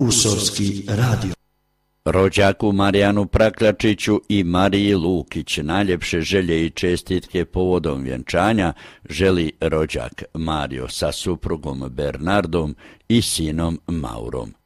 Usorski radio. Rođaku Marijanu Praklačiću i Mariji Lukić najljepše želje i čestitke povodom vjenčanja želi rođak Mario sa suprugom Bernardom i sinom Maurom.